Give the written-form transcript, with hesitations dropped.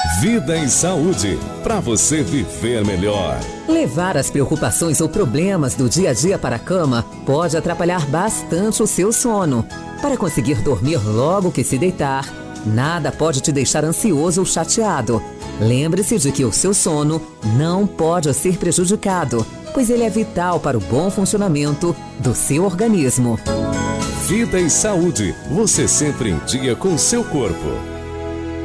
Vida e Saúde, para você viver melhor. Levar as preocupações ou problemas do dia a dia para a cama pode atrapalhar bastante o seu sono. Para conseguir dormir logo que se deitar, nada pode te deixar ansioso ou chateado. Lembre-se de que o seu sono não pode ser prejudicado, pois ele é vital para o bom funcionamento do seu organismo. Vida e Saúde, você sempre em dia com o seu corpo.